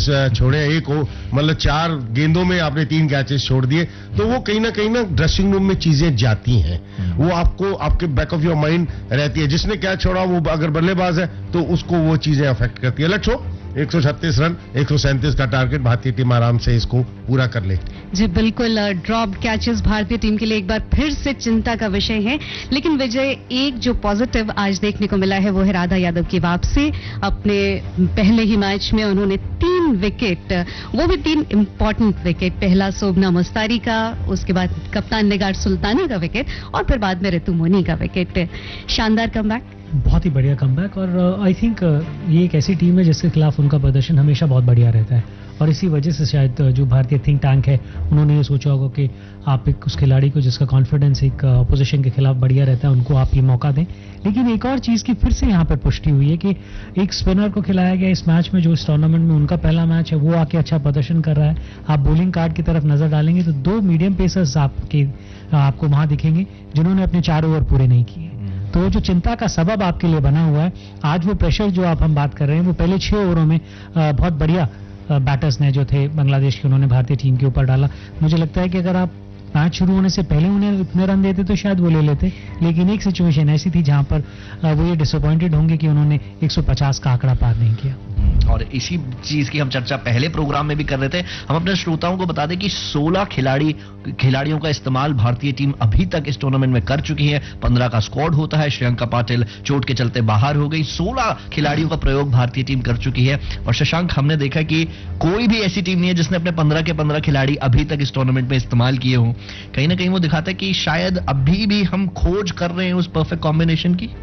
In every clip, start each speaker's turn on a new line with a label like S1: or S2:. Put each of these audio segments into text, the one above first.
S1: Catches छोड़े, एक हो मतलब 4 गेंदों में आपने 3 कैचेस छोड़ दिए, तो वो कहीं ना ड्रेसिंग रूम में चीजें जाती हैं, वो आपको आपके बैक ऑफ योर माइंड रहती है। जिसने कैच छोड़ा वो अगर बल्लेबाज है तो उसको वो चीजें अफेक्ट करती है। लेट्स होप 136 रन 137 का टारगेट भारतीय टीम आराम से इसको पूरा कर ले।
S2: जी बिल्कुल, ड्रॉप कैचेस भारतीय टीम के लिए एक बार फिर से चिंता का विषय है। लेकिन विजय, एक जो पॉजिटिव आज देखने को मिला है वो है राधा यादव की वापसी। अपने पहले ही मैच में उन्होंने 3 विकेट, वो भी 3 इंपॉर्टेंट विकेट, पहला शोभना मुस्तारी का, उसके बाद कप्तान निगार सुल्ताना का विकेट और फिर बाद में ऋतु मोनी का विकेट। शानदार कमबैक,
S3: बहुत ही बढ़िया कमबैक। और आई थिंक ये एक ऐसी टीम है जिसके खिलाफ उनका प्रदर्शन हमेशा बहुत बढ़िया रहता है, और इसी वजह से शायद जो भारतीय थिंक टैंक है उन्होंने ये सोचा होगा कि आप एक उस खिलाड़ी को जिसका कॉन्फिडेंस एक अपोजिशन के खिलाफ बढ़िया रहता है, उनको आप ये मौका दें। लेकिन एक और चीज़ की फिर से यहाँ पर पुष्टि हुई है कि एक स्पिनर को खिलाया गया इस मैच में, जो इस टूर्नामेंट में उनका पहला मैच है, वो आके अच्छा प्रदर्शन कर रहा है। आप बॉलिंग कार्ड की तरफ नजर डालेंगे तो 2 मीडियम पेसर्स आपको वहां दिखेंगे जिन्होंने अपने 4 ओवर पूरे नहीं किए। तो जो चिंता का सबब आपके लिए बना हुआ है, आज वो प्रेशर जो हम बात कर रहे हैं वो पहले 6 ओवरों में बहुत बढ़िया बैटर्स ने जो थे बांग्लादेश के, उन्होंने भारतीय टीम के ऊपर डाला। मुझे लगता है कि अगर आप मैच शुरू होने से पहले उन्हें इतने रन देते तो शायद वो ले लेते, लेकिन एक सिचुएशन ऐसी थी जहां पर वो ये डिसअपॉइंटेड होंगे कि उन्होंने 150 का आंकड़ा पार नहीं किया।
S4: और इसी चीज की हम चर्चा पहले प्रोग्राम में भी कर रहे थे। हम अपने श्रोताओं को बता दें कि 16 खिलाड़ियों का इस्तेमाल भारतीय टीम अभी तक इस टूर्नामेंट में कर चुकी है। 15 का स्क्वाड होता है, श्रेयंका पाटिल चोट के चलते बाहर हो गई। 16 खिलाड़ियों का प्रयोग भारतीय टीम कर चुकी है। और शशांक, हमने देखा कि कोई भी ऐसी टीम नहीं है जिसने अपने 15 के 15 खिलाड़ी अभी तक इस टूर्नामेंट में इस्तेमाल किए हों। कहीं ना कहीं वो दिखाता है कि शायद अभी भी हम खोज कर रहे हैं उस परफेक्ट कॉम्बिनेशन की।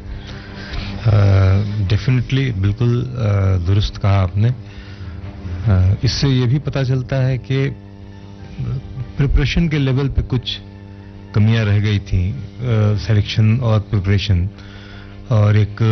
S5: डेफिनेटली, बिल्कुल दुरुस्त कहा आपने। इससे ये भी पता चलता है कि प्रिपरेशन के लेवल पे कुछ कमियां रह गई थी, सिलेक्शन और प्रिपरेशन, और एक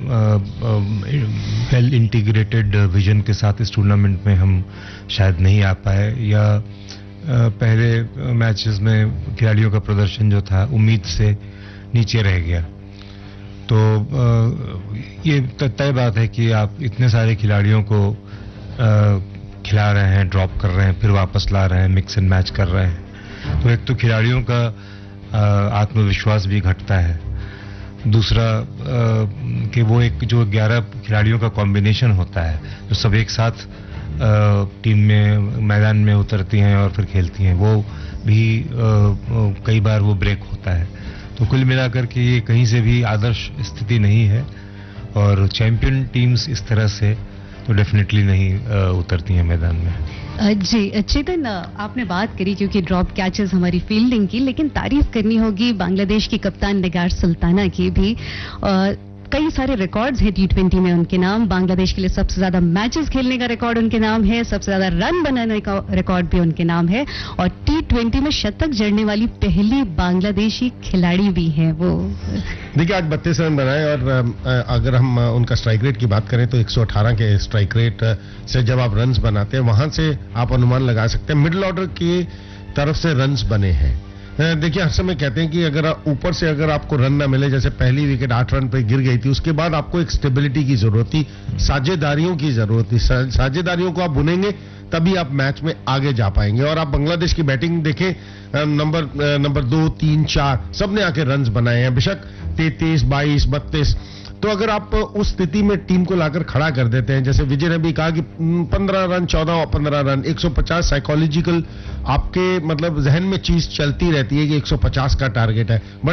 S5: वेल इंटीग्रेटेड विजन के साथ इस टूर्नामेंट में हम शायद नहीं आ पाए, या पहले मैचेस में खिलाड़ियों का प्रदर्शन जो था उम्मीद से नीचे रह गया। तो ये तय बात है कि आप इतने सारे खिलाड़ियों को खिला रहे हैं, ड्रॉप कर रहे हैं, फिर वापस ला रहे हैं, मिक्स एंड मैच कर रहे हैं, तो एक तो खिलाड़ियों का आत्मविश्वास भी घटता है। दूसरा कि वो एक जो 11 खिलाड़ियों का कॉम्बिनेशन होता है जो सब एक साथ टीम में मैदान में उतरती हैं और फिर खेलती हैं, वो भी कई बार वो ब्रेक होता है। तो कुल मिलाकर के ये कहीं से भी आदर्श स्थिति नहीं है, और चैंपियन टीम्स इस तरह से तो डेफिनेटली नहीं उतरती हैं मैदान में।
S2: जी चेतन, आपने बात करी क्योंकि ड्रॉप कैचेस हमारी फील्डिंग की, लेकिन तारीफ करनी होगी बांग्लादेश की कप्तान निगार सुल्ताना की भी। कई सारे रिकॉर्ड्स हैं T20 में उनके नाम। बांग्लादेश के लिए सबसे ज्यादा मैचेस खेलने का रिकॉर्ड उनके नाम है, सबसे ज्यादा रन बनाने का रिकॉर्ड भी उनके नाम है, और T20 में शतक जड़ने वाली पहली बांग्लादेशी खिलाड़ी भी हैं वो।
S1: देखिए, आज 32 रन बनाए, और अगर हम उनका स्ट्राइक रेट की बात करें तो 118 के स्ट्राइक रेट से जब आप रन्स बनाते हैं, वहां से आप अनुमान लगा सकते हैं मिडिल ऑर्डर की तरफ से रन्स बने हैं। देखिए, हर समय कहते हैं कि अगर ऊपर से अगर आपको रन ना मिले, जैसे पहली विकेट 8 रन पे गिर गई थी, उसके बाद आपको एक स्टेबिलिटी की जरूरत थी, साझेदारियों की जरूरत थी। साझेदारियों को आप बुनेंगे तभी आप मैच में आगे जा पाएंगे। और आप बांग्लादेश की बैटिंग देखें, नंबर 2, 3, 4 सबने आके रन्स बनाए हैं, बेशक 33, 22, 32। तो अगर आप उस स्थिति में टीम को लाकर खड़ा कर देते हैं, जैसे विजय ने भी कहा कि 15 रन, 14 और 15 रन, 150 साइकोलॉजिकल आपके मतलब जहन में चीज चलती रहती है कि 150 का टारगेट है, बट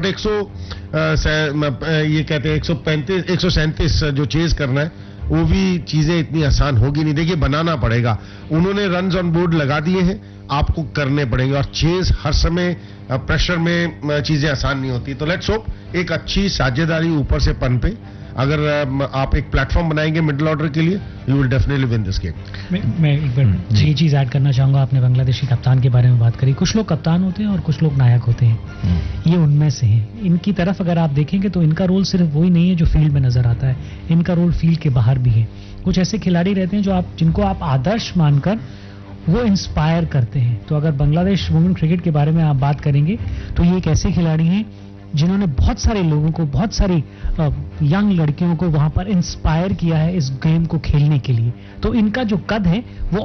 S1: ये कहते हैं 135, 137 जो चेज करना है, वो भी चीजें इतनी आसान होगी नहीं। देखिए, बनाना पड़ेगा। उन्होंने रन्स ऑन बोर्ड लगा दिए हैं, आपको करने पड़ेंगे, और चेज हर समय प्रेशर में चीजें आसान नहीं होती। तो लेट्स होप एक अच्छी साझेदारी ऊपर से पनपे। अगर आप एक प्लेटफॉर्म बनाएंगे मिडिल ऑर्डर के लिए, you will definitely win this game.
S3: मैं एक बार ये चीज ऐड करना चाहूंगा। आपने बांग्लादेशी कप्तान के बारे में बात करी। कुछ लोग कप्तान होते हैं और कुछ लोग नायक होते हैं, ये उनमें से हैं। इनकी तरफ अगर आप देखेंगे तो इनका रोल सिर्फ वही नहीं है जो फील्ड में नजर आता है, इनका रोल फील्ड के बाहर भी है। कुछ ऐसे खिलाड़ी रहते हैं जिनको आप आदर्श मानकर वो इंस्पायर करते हैं। तो अगर बांग्लादेश वुमेन क्रिकेट के बारे में आप बात करेंगे तो ये एक ऐसे खिलाड़ी हैं जिन्होंने बहुत सारे लोगों को, बहुत सारी यंग लड़कियों को वहां पर इंस्पायर किया है इस गेम को खेलने के लिए। तो इनका जो कद है वो